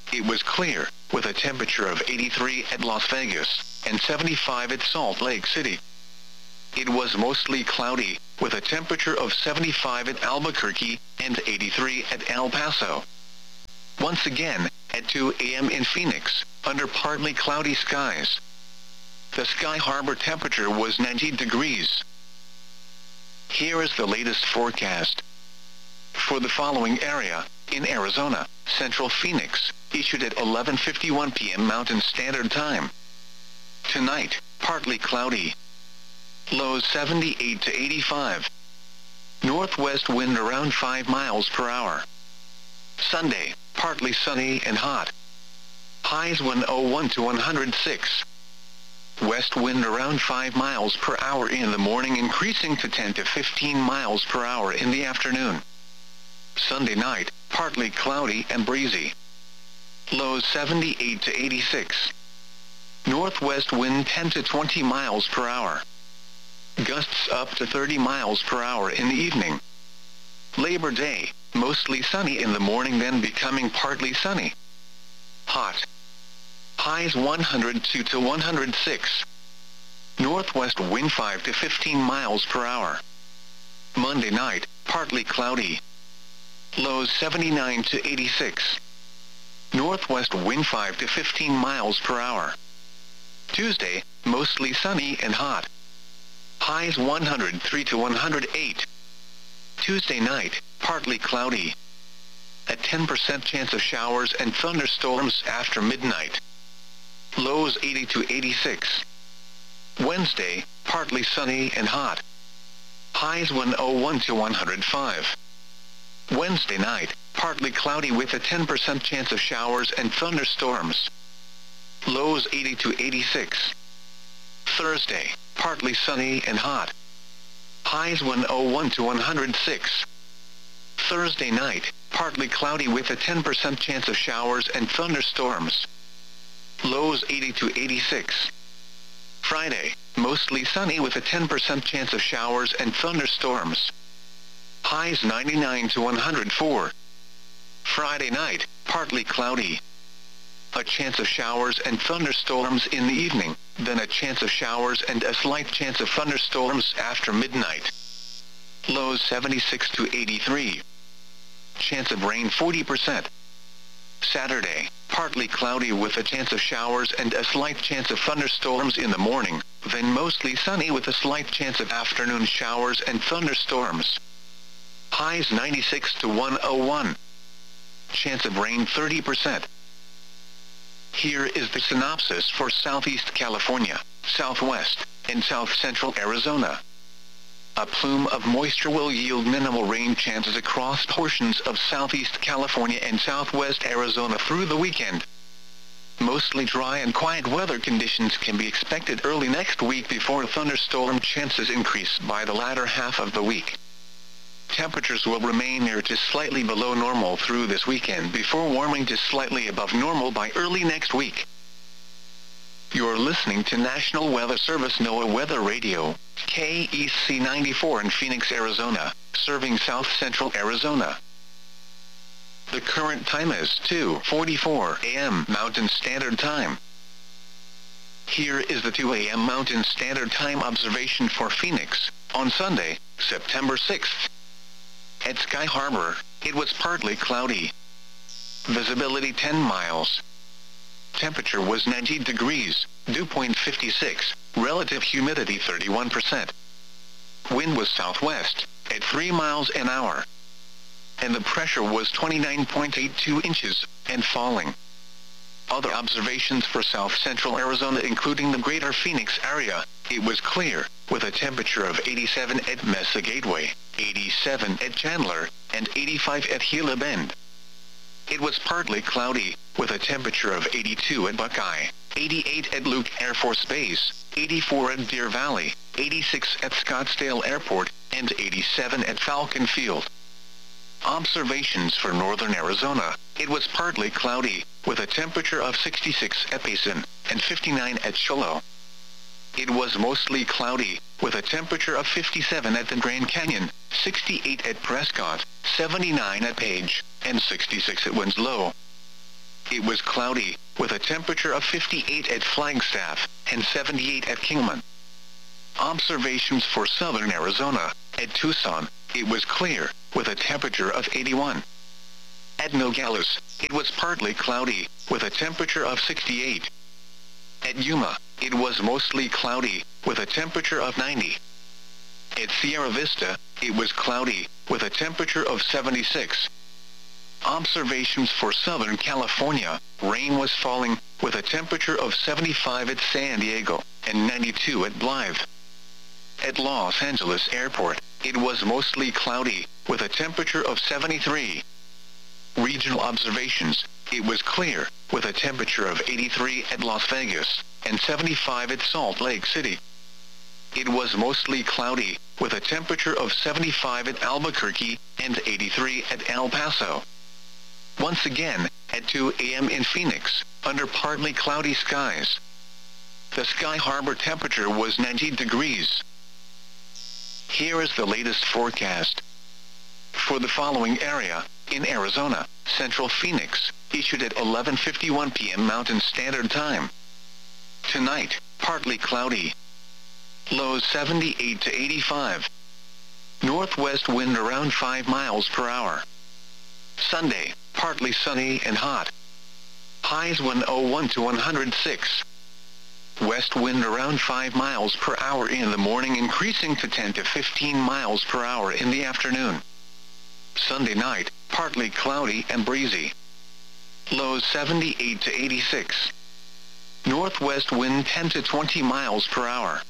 it was clear, with a temperature of eighty-three at Las Vegas, and seventy-five at Salt Lake City. It was mostly cloudy, with a temperature of seventy-five at Albuquerque, and eighty-three at El Paso. Once again, at two A M in Phoenix, under partly cloudy skies. The Sky Harbor temperature was ninety degrees. Here is the latest forecast. For the following area, in Arizona, Central Phoenix, issued at eleven fifty-one p m Mountain Standard Time. Tonight, partly cloudy. Lows seventy-eight to eighty-five. Northwest wind around five miles per hour. Sunday, partly sunny and hot. Highs one oh one to one hundred six. West wind around five miles per hour in the morning, increasing to ten to fifteen miles per hour in the afternoon. Sunday night, partly cloudy and breezy. Lows seventy-eight to eighty-six. Northwest wind ten to twenty miles per hour. Gusts up to thirty miles per hour in the evening. Labor Day, mostly sunny in the morning, then becoming partly sunny. Hot. Highs one hundred two to one hundred six. Northwest wind five to fifteen miles per hour. Monday night, partly cloudy. Lows seventy-nine to eighty-six. Northwest wind five to fifteen miles per hour. Tuesday, mostly sunny and hot. Highs one hundred three to one hundred eight. Tuesday night, partly cloudy. A ten percent chance of showers and thunderstorms after midnight. Lows eighty to eighty-six. Wednesday, partly sunny and hot. Highs one oh one to one hundred five. Wednesday night, partly cloudy with a ten percent chance of showers and thunderstorms. Lows eighty to eighty-six. Thursday, partly sunny and hot. Highs one oh one to one hundred six. Thursday night, partly cloudy with a ten percent chance of showers and thunderstorms. Lows eighty to eighty-six. Friday, mostly sunny with a ten percent chance of showers and thunderstorms. Highs ninety-nine to one hundred four. Friday night, partly cloudy. A chance of showers and thunderstorms in the evening, then a chance of showers and a slight chance of thunderstorms after midnight. Lows seventy-six to eighty-three. Chance of rain forty percent. Saturday, partly cloudy with a chance of showers and a slight chance of thunderstorms in the morning, then mostly sunny with a slight chance of afternoon showers and thunderstorms. Highs ninety-six to one oh one. Chance of rain thirty percent. Here is the synopsis for Southeast California, Southwest, and South Central Arizona. A plume of moisture will yield minimal rain chances across portions of Southeast California and Southwest Arizona through the weekend. Mostly dry and quiet weather conditions can be expected early next week before thunderstorm chances increase by the latter half of the week. Temperatures will remain near to slightly below normal through this weekend before warming to slightly above normal by early next week. You're listening to National Weather Service NOAA Weather Radio, K E C ninety-four in Phoenix, Arizona, serving South Central Arizona. The current time is two forty-four a m Mountain Standard Time. Here is the two a m Mountain Standard Time observation for Phoenix, on Sunday, September sixth. At Sky Harbor, it was partly cloudy. Visibility ten miles. Temperature was ninety degrees, dew point fifty-six, relative humidity thirty-one percent. Wind was southwest, at three miles an hour. And the pressure was twenty-nine point eight two inches, and falling. Other observations for South Central Arizona including the greater Phoenix area, it was clear, with a temperature of eighty-seven at Mesa Gateway, eighty-seven at Chandler, and eighty-five at Gila Bend. It was partly cloudy, with a temperature of eighty-two at Buckeye, eighty-eight at Luke Air Force Base, eighty-four at Deer Valley, eighty-six at Scottsdale Airport, and eighty-seven at Falcon Field. Observations for northern Arizona, it was partly cloudy, with a temperature of sixty-six at Payson, and fifty-nine at Shiloh. It was mostly cloudy, with a temperature of fifty-seven at the Grand Canyon, sixty-eight at Prescott, seventy-nine at Page, and sixty-six at Winslow. it was cloudy, with a temperature of fifty-eight at Flagstaff and seventy-eight at Kingman. Observations for southern Arizona. At Tucson, it was clear, with a temperature of eighty-one. At Nogales, it was partly cloudy, with a temperature of sixty-eight. At Yuma, it was mostly cloudy, with a temperature of ninety. At Sierra Vista, it was cloudy, with a temperature of seventy-six. Observations for Southern California. Rain was falling, with a temperature of seventy-five at San Diego and ninety-two at Blythe. At Los Angeles Airport, it was mostly cloudy, with a temperature of seventy-three. Regional observations. It was clear, with a temperature of eighty-three at Las Vegas and seventy-five at Salt Lake City. It was mostly cloudy, with a temperature of seventy-five at Albuquerque and eighty-three at El Paso. Once again, at two A M in Phoenix, under partly cloudy skies. The Sky Harbor temperature was ninety degrees. Here is the latest forecast. For the following area, in Arizona, Central Phoenix, issued at eleven fifty-one p m Mountain Standard Time. Tonight, partly cloudy. Lows seventy-eight to eighty-five. Northwest wind around five miles per hour. Sunday, partly sunny and hot. Highs one oh one to one hundred six. West wind around five miles per hour in the morning, increasing to ten to fifteen miles per hour in the afternoon. Sunday night, partly cloudy and breezy. Lows seventy-eight to eighty-six. Northwest wind ten to twenty miles per hour.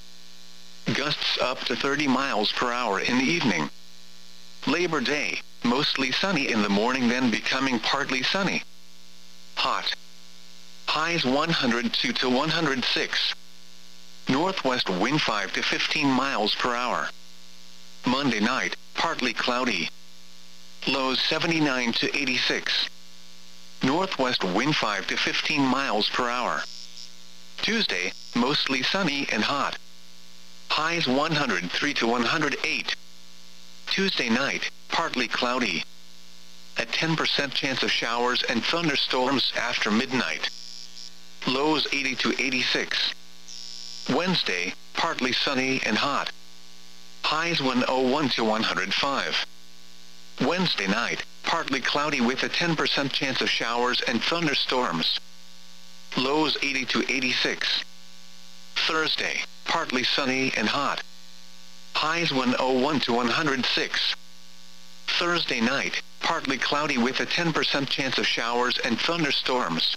Gusts up to thirty miles per hour in the evening. Labor Day, mostly sunny in the morning, then becoming partly sunny. Hot. Highs one hundred two to one hundred six. Northwest wind five to fifteen miles per hour. Monday night, partly cloudy. Lows seventy-nine to eighty-six. Northwest wind five to fifteen miles per hour. Tuesday, mostly sunny and hot. Highs one hundred three to one hundred eight. Tuesday night, partly cloudy. A ten percent chance of showers and thunderstorms after midnight. Lows eighty to eighty-six. Wednesday, partly sunny and hot. Highs one oh one to one hundred five. Wednesday night, partly cloudy with a ten percent chance of showers and thunderstorms. Lows eighty to eighty-six. Thursday, partly sunny and hot. Highs one oh one to one hundred six. Thursday night, partly cloudy with a ten percent chance of showers and thunderstorms.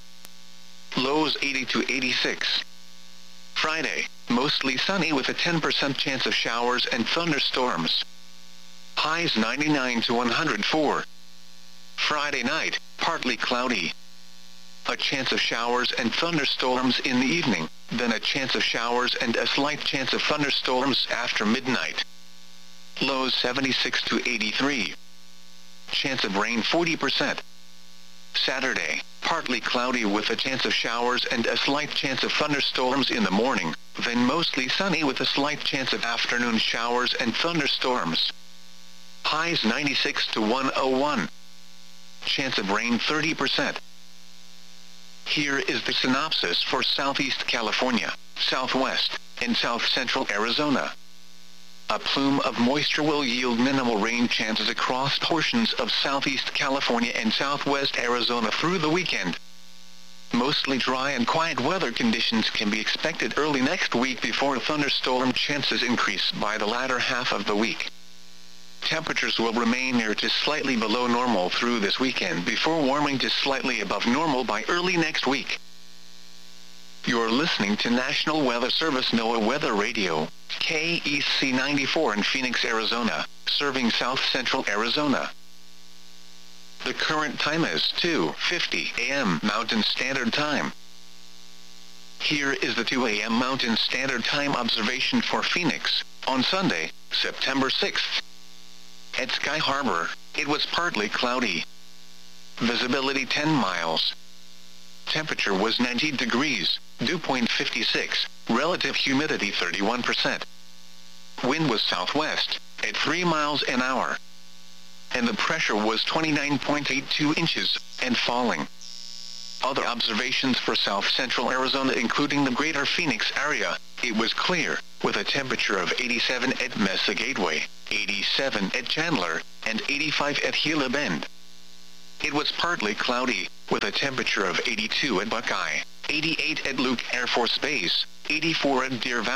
Lows eighty to eighty-six. Friday, mostly sunny with a ten percent chance of showers and thunderstorms. Highs ninety-nine to one hundred four. Friday night, partly cloudy. A chance of showers and thunderstorms in the evening, then a chance of showers and a slight chance of thunderstorms after midnight. Lows seventy-six to eighty-three. Chance of rain forty percent. Saturday, partly cloudy with a chance of showers and a slight chance of thunderstorms in the morning, then mostly sunny with a slight chance of afternoon showers and thunderstorms. Highs ninety-six to one oh one. Chance of rain thirty percent. Here is the synopsis for Southeast California, Southwest, and South Central Arizona. A plume of moisture will yield minimal rain chances across portions of Southeast California and Southwest Arizona through the weekend. Mostly dry and quiet weather conditions can be expected early next week before thunderstorm chances increase by the latter half of the week. Temperatures will remain near to slightly below normal through this weekend before warming to slightly above normal by early next week. You're listening to National Weather Service NOAA Weather Radio, K E C ninety-four in Phoenix, Arizona, serving South Central Arizona. The current time is two fifty a m Mountain Standard Time. Here is the two a m Mountain Standard Time observation for Phoenix, on Sunday, September sixth. At Sky Harbor, it was partly cloudy. Visibility ten miles. Temperature was ninety degrees, dew point fifty-six, relative humidity thirty-one percent. Wind was southwest, at three miles an hour. And the pressure was twenty-nine point eight two inches, and falling. Other observations for south-central Arizona including the greater Phoenix area, it was clear, with a temperature of eighty-seven at Mesa Gateway, eighty-seven at Chandler, and eighty-five at Gila Bend. It was partly cloudy, with a temperature of eighty-two at Buckeye, eighty-eight at Luke Air Force Base, eighty-four at Deer Valley.